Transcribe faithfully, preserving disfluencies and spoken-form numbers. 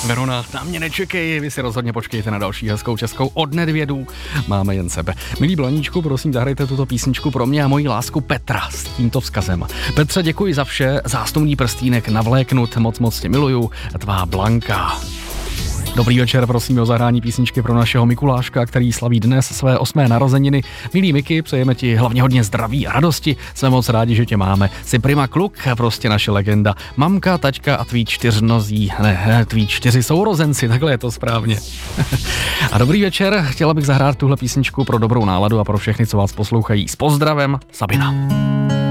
Verona, na mě nečekej, vy si rozhodně počkejte na další hezkou českou od Nedvědů. Máme jen sebe. Milí Blaníčku, prosím, zahrajte tuto písničku pro mě a moji lásku Petra s tímto vzkazem. Petře, děkuji za vše, zásnubní prstínek navléknut, moc moc tě miluju, tvá Blanka. Dobrý večer, prosím o zahrání písničky pro našeho Mikuláška, který slaví dnes své osmé narozeniny. Milý Miky, přejeme ti hlavně hodně zdraví a radosti. Jsme moc rádi, že tě máme. Jsi prima kluk, prostě naše legenda. Mamka, taťka a tví čtyřnozí, ne, tví čtyři sourozenci, takhle je to správně. A dobrý večer, chtěla bych zahrát tuhle písničku pro dobrou náladu a pro všechny, co vás poslouchají. S pozdravem, Sabina.